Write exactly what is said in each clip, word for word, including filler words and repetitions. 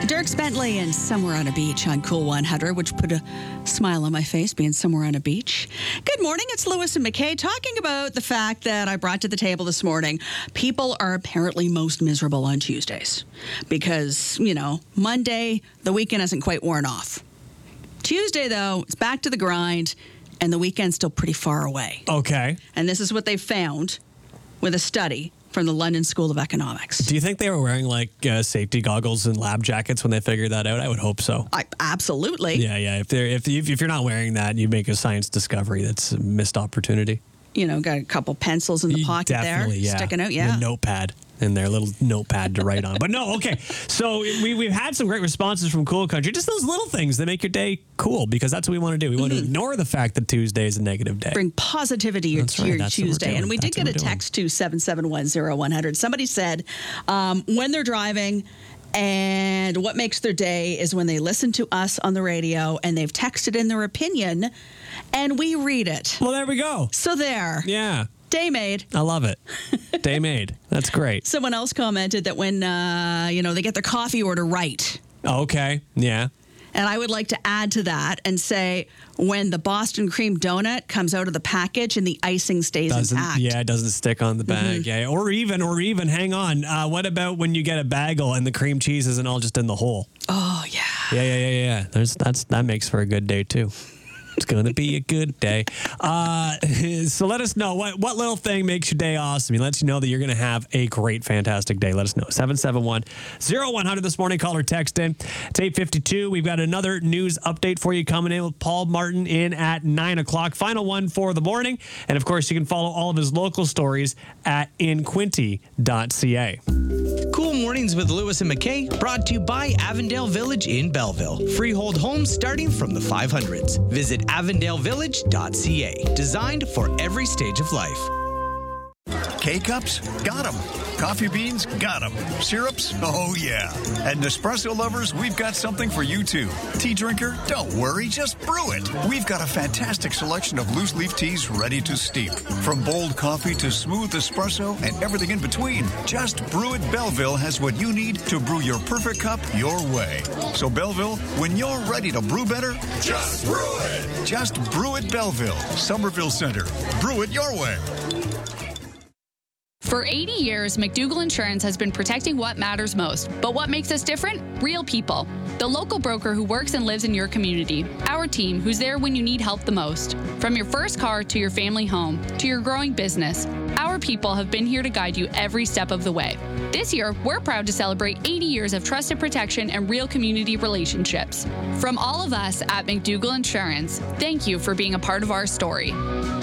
Dierks Bentley and Somewhere on a Beach on Cool one hundred, which put a smile on my face being somewhere on a beach. Good morning. It's Lewis and McKay talking about the fact that I brought to the table this morning. People are apparently most miserable on Tuesdays because, you know, Monday, the weekend hasn't quite worn off. Tuesday, though, it's back to the grind and the weekend's still pretty far away. Okay. And this is what they found with a study from the London School of Economics. Do you think they were wearing like uh, safety goggles and lab jackets when they figured that out? I would hope so. I, absolutely. Yeah, yeah. If they're if if you're not wearing that, you make a science discovery. That's a missed opportunity. You know, got a couple pencils in the pocket Definitely, there, yeah. sticking out. Yeah, the notepad in their little notepad to write on. But no, okay. So we we've had some great responses from Cool Country. Just those little things that make your day cool, because that's what we want to do. We want Mm-hmm. to ignore the fact that Tuesday is a negative day. Bring positivity That's to right, your that's what we're Tuesday. doing. And we That's did what get a we're doing. text to seven seven one zero one hundred. Somebody said um, when they're driving, and what makes their day is when they listen to us on the radio and they've texted in their opinion and we read it. Well, there we go. So there. Yeah. Day made. I love it. Day made. That's great. Someone else commented that when, uh, you know, they get their coffee order right. Okay. Yeah. And I would like to add to that and say when the Boston cream donut comes out of the package and the icing stays Doesn't, intact. yeah, it doesn't stick on the bag. Mm-hmm. Yeah. Or even, or even, hang on. Uh, what about when you get a bagel and the cream cheese isn't all just in the hole? Oh, yeah. Yeah, yeah, yeah, yeah. There's that's that makes for a good day too. It's gonna be a good day. Uh, so let us know what what little thing makes your day awesome. It lets you know that you're gonna have a great, fantastic day. Let us know. seven seven one zero one hundred this morning. Call or text in. It's eight fifty-two. We've got another news update for you coming in with Paul Martin in at nine o'clock. Final one for the morning. And of course, you can follow all of his local stories at in quinty dot c a. Cool Mornings with Lewis and McKay, brought to you by Avondale Village in Belleville. Freehold homes starting from the five hundreds. Visit avondale village dot c a. Designed for every stage of life. K-Cups? Got 'em. Coffee beans? Got 'em. Syrups? Oh, yeah. At Nespresso Lovers, we've got something for you, too. Tea drinker? Don't worry, just brew it. We've got a fantastic selection of loose leaf teas ready to steep. From bold coffee to smooth espresso and everything in between, Just Brew It Belleville has what you need to brew your perfect cup your way. So, Belleville, when you're ready to brew better, just brew it. Just Brew It Belleville, Somerville Center. Brew it your way. For eighty years, McDougall Insurance has been protecting what matters most. But what makes us different? Real people. The local broker who works and lives in your community. Our team, who's there when you need help the most. From your first car to your family home, to your growing business, our people have been here to guide you every step of the way. This year, we're proud to celebrate eighty years of trusted protection and real community relationships. From all of us at McDougall Insurance, thank you for being a part of our story.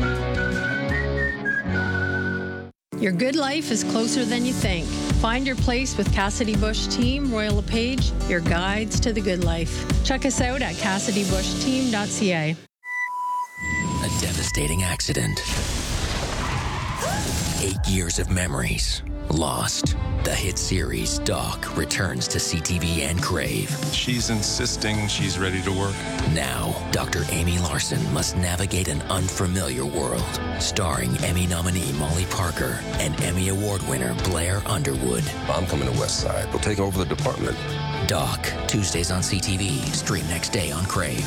Your good life is closer than you think. Find your place with Cassidy Bush Team, Royal LePage, your guides to the good life. Check us out at cassidy bush team dot c a. A devastating accident. Eight years of memories lost. The hit series Doc returns to C T V and Crave. She's insisting she's ready to work. Now, Doctor Amy Larson must navigate an unfamiliar world. Starring Emmy nominee Molly Parker and Emmy Award winner Blair Underwood. I'm coming to West Side. We'll take over the department. Doc, Tuesdays on C T V. Stream next day on Crave.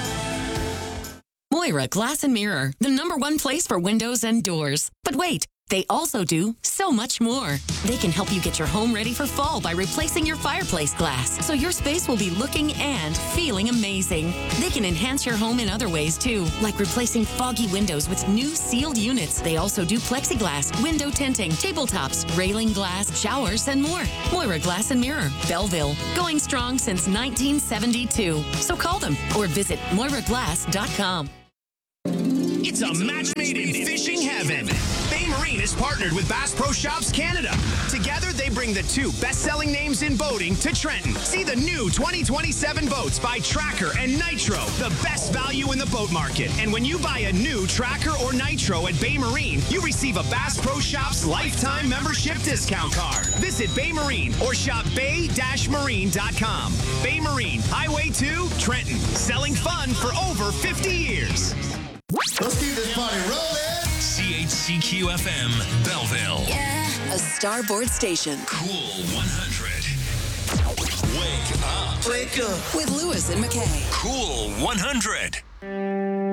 Moira Glass and Mirror, the number one place for windows and doors. But wait, they also do so much more. They can help you get your home ready for fall by replacing your fireplace glass, so your space will be looking and feeling amazing. They can enhance your home in other ways too, like replacing foggy windows with new sealed units. They also do plexiglass, window tinting, tabletops, railing glass, showers, and more. Moira Glass and Mirror, Belleville, going strong since nineteen seventy-two. So call them or visit moira glass dot com. It's a match made in fishing heaven. Bay Marine is partnered with Bass Pro Shops Canada. Together, they bring the two best-selling names in boating to Trenton. See the new twenty twenty-seven boats by Tracker and Nitro, the best value in the boat market. And when you buy a new Tracker or Nitro at Bay Marine, you receive a Bass Pro Shops lifetime membership discount card. Visit Bay Marine or shop bay dash marine dot com. Bay Marine, Highway two, Trenton. Selling fun for over fifty years. Let's keep this party rolling. C H C Q F M, Belleville. Yeah. A Starboard station. Cool one hundred. Wave. up. Wake up. With Lewis and McKay. Cool one hundred.